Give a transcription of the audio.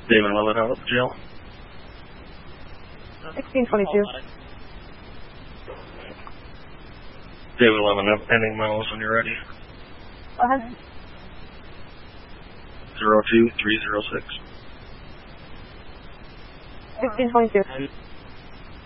David 11 out of the jail. 1622. David 11 ending miles when you're ready. Go ahead. 02306. 1622.